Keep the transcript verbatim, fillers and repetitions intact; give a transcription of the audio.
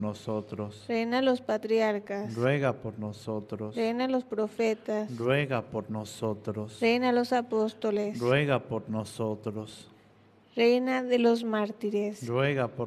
nosotros. Reina de los patriarcas, Ruega por nosotros. Reina de los profetas, Ruega por nosotros. Reina de los apóstoles, Ruega por nosotros. Reina de los mártires, Ruega por